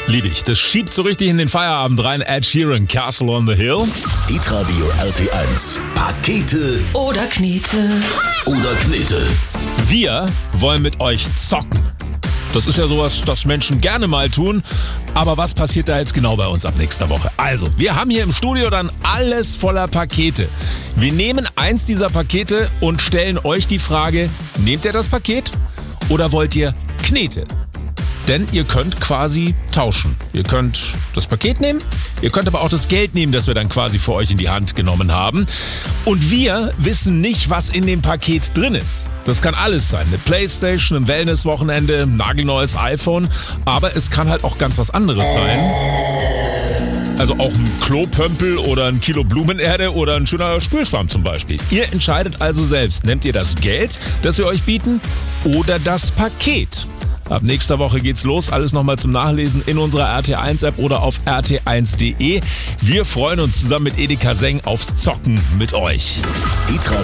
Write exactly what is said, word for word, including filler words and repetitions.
Liebe ich. Das schiebt so richtig in den Feierabend rein. Ed Sheeran, Castle on the Hill. Hitradio R T eins. Pakete oder Knete. Oder Knete. Wir wollen mit euch zocken. Das ist ja sowas, das Menschen gerne mal tun. Aber was passiert da jetzt genau bei uns ab nächster Woche? Also, wir haben hier im Studio dann alles voller Pakete. Wir nehmen eins dieser Pakete und stellen euch die Frage, nehmt ihr das Paket oder wollt ihr Knete? Denn ihr könnt quasi tauschen. Ihr könnt das Paket nehmen, ihr könnt aber auch das Geld nehmen, das wir dann quasi für euch in die Hand genommen haben. Und wir wissen nicht, was in dem Paket drin ist. Das kann alles sein. Eine Playstation, ein Wellness-Wochenende, ein nagelneues iPhone. Aber es kann halt auch ganz was anderes sein. Also auch ein Klopömpel oder ein Kilo Blumenerde oder ein schöner Spülschwamm zum Beispiel. Ihr entscheidet also selbst. Nehmt ihr das Geld, das wir euch bieten, oder das Paket? Ab nächster Woche geht's los. Alles nochmal zum Nachlesen in unserer R T eins App oder auf R T eins Punkt de. Wir freuen uns zusammen mit Edeka Seng aufs Zocken mit euch. Hitradio